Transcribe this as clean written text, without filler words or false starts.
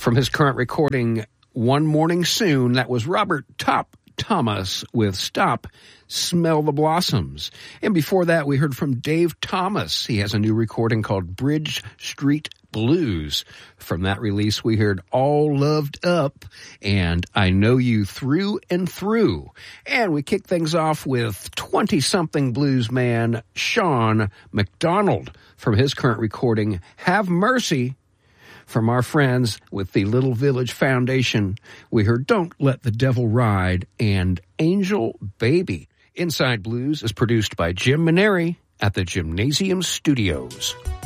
From his current recording, One Morning Soon, that was Robert Thomas with Stop, Smell the Blossoms. And before that, we heard from Dave Thomas. He has a new recording called Bridge Street Blues. From that release, we heard All Loved Up and I Know You Through and Through. And we kick things off with 20-something blues man Sean McDonald from his current recording, Have Mercy. From our friends with the Little Village Foundation, we heard Don't Let the Devil Ride and Angel Baby. Inside Blues is produced by Jim Maneri at the Gymnasium Studios.